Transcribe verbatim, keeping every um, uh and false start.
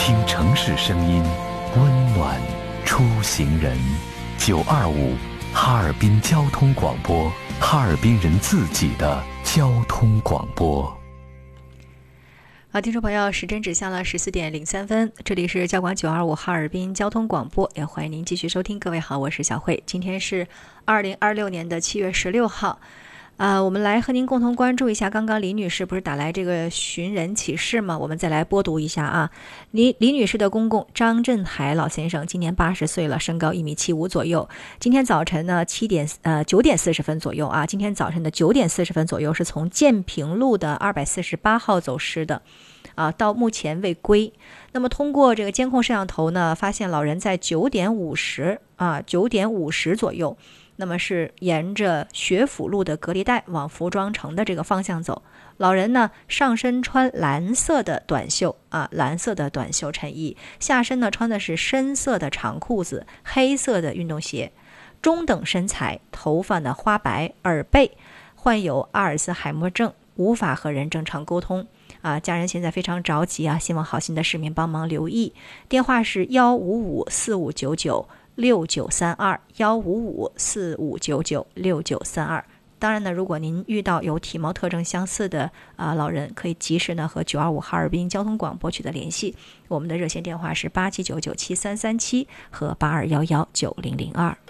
听城市声音，温暖出行人。九二五哈尔滨交通广播，哈尔滨人自己的交通广播。 好，听众朋友，时针指向了十四点零三分，这里是交广九二五哈尔滨交通广播，也欢迎您继续收听。各位好，我是小慧，今天是二零二六年的七月十六号。啊、呃，我们来和您共同关注一下，刚刚李女士不是打来这个寻人启事吗？我们再来播读一下啊。李李女士的公公张振海老先生今年八十岁了，身高一米七五左右。今天早晨呢七点呃九点四十分左右啊，今天早晨的九点四十分左右是从建平路的二百四十八号走失的。啊，到目前未归。那么通过这个监控摄像头呢，发现老人在九点五十啊，九点五十左右，那么是沿着学府路的隔离带往服装城的这个方向走。老人呢，上身穿蓝色的短袖啊，蓝色的短袖衬衣，下身呢穿的是深色的长裤子，黑色的运动鞋，中等身材，头发呢花白，耳背，患有阿尔茨海默症，无法和人正常沟通。啊，家人现在非常着急啊，希望好心的市民帮忙留意。电话是幺五五四五九九六九三二，幺五五四五九九六九三二。当然呢，如果您遇到有体貌特征相似的啊老人，可以及时呢和九二五哈尔滨交通广播取得联系。我们的热线电话是八七九九七三三七和八二幺幺九零零二。